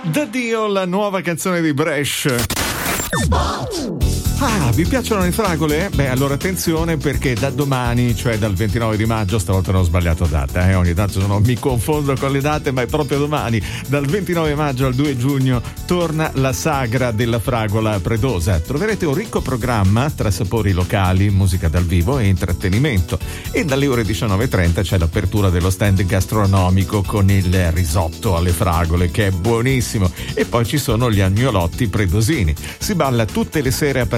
Da Dio, la nuova canzone di Bresh. Ah, vi piacciono le fragole? Beh, allora attenzione, perché da domani, cioè dal 29 di maggio, stavolta non ho sbagliato data, ogni tanto mi confondo con le date, ma è proprio domani, dal 29 maggio al 2 giugno, torna la sagra della fragola predosa. Troverete un ricco programma tra sapori locali, musica dal vivo e intrattenimento. E dalle ore 19:30 c'è l'apertura dello stand gastronomico con il risotto alle fragole, che è buonissimo. E poi ci sono gli agnolotti predosini. Si balla tutte le sere a